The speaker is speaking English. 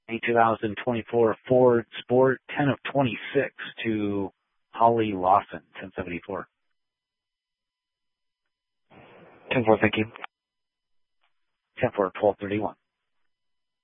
a 2024 Ford Sport 10 of 26 to Holly Lawson, 1074. 10-4, thank you. 10-4, 1231.